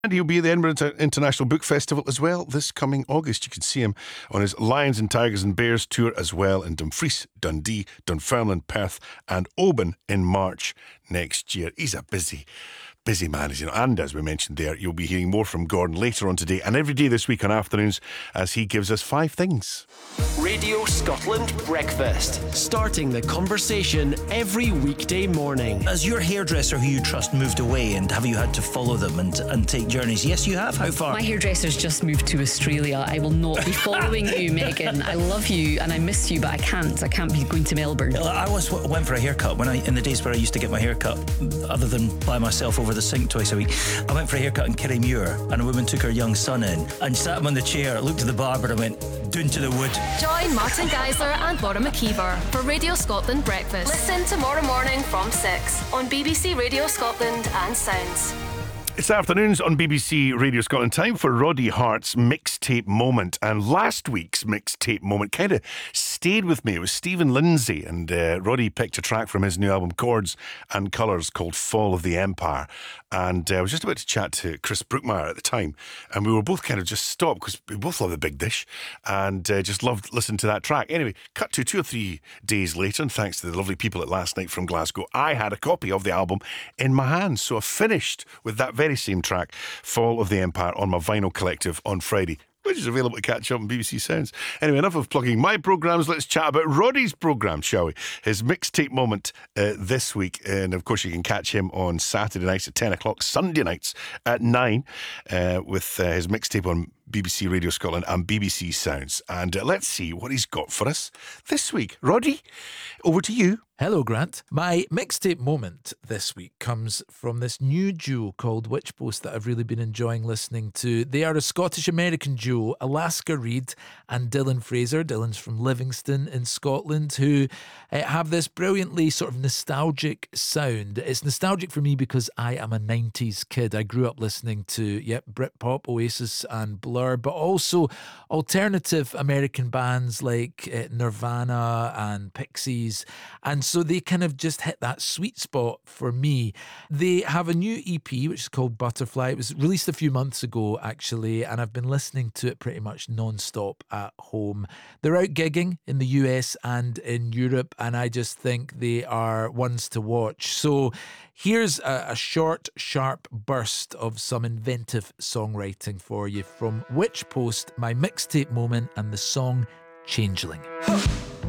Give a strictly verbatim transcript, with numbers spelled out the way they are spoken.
And he'll be at the Edinburgh Inter- International Book Festival as well this coming August. You can see him on his Lions and Tigers and Bears tour as well in Dumfries, Dundee, Dunfermline, Perth and Oban in March next year. He's a busy, busy man, you know. And as we mentioned there, you'll be hearing more from Gordon later on today and every day this week on afternoons as he gives us five things. Radio Scotland Breakfast, starting the conversation every weekday morning. Has your hairdresser who you trust moved away, and have you had to follow them and, and take journeys? Yes, you have. How far? My hairdresser's just moved to Australia. I will not be following you, Megan. I love you and I miss you, but I can't. I can't be going to Melbourne. I always went for a haircut when I, in the days where I used to get my haircut, other than by myself over the sink twice a week. I went for a haircut in Kirriemuir, and a woman took her young son in and sat him on the chair, looked at the barber and went, "Doon to the wood." Join Martin Geisler and Laura McKeever for Radio Scotland Breakfast. Listen tomorrow morning from six on B B C Radio Scotland and Sounds. It's afternoons on B B C Radio Scotland. Time for Roddy Hart's mixtape moment. And last week's mixtape moment kind of stayed with me. It was Stephen Lindsay, and uh, Roddy picked a track from his new album Chords and Colours called Fall of the Empire. And uh, I was just about to chat to Chris Brookmeyer at the time, and we were both kind of just stopped because we both love The Big Dish and uh, just loved listening to that track. Anyway, cut to two or three days later, and thanks to the lovely people at Last Night from Glasgow, I had a copy of the album in my hands. So I finished with that very same track, Fall of the Empire, on my vinyl collective on Friday, which is available to catch up on B B C Sounds. Anyway, enough of plugging my programmes. Let's chat about Roddy's programme, shall we? His mixtape moment uh, this week. And of course, you can catch him on Saturday nights at ten o'clock, Sunday nights at nine, uh, with uh, his mixtape on B B C Radio Scotland and B B C Sounds. And uh, let's see what he's got for us this week. Roddy, over to you. Hello, Grant. My mixtape moment this week comes from this new duo called Witchpost that I've really been enjoying listening to. They are a Scottish-American duo, Alaska Reid and Dylan Fraser. Dylan's from Livingston in Scotland, who uh, have this brilliantly sort of nostalgic sound. It's nostalgic for me because I am a nineties kid. I grew up listening to, yep, Britpop, Oasis and Blur, but also alternative American bands like uh, Nirvana and Pixies. And so they kind of just hit that sweet spot for me. They have a new E P, which is called Butterfly. It was released a few months ago, actually, and I've been listening to it pretty much non-stop at home. They're out gigging in the U S and in Europe, and I just think they are ones to watch. So here's a, a short, sharp burst of some inventive songwriting for you from Witchpost, my mixtape moment, and the song Changeling.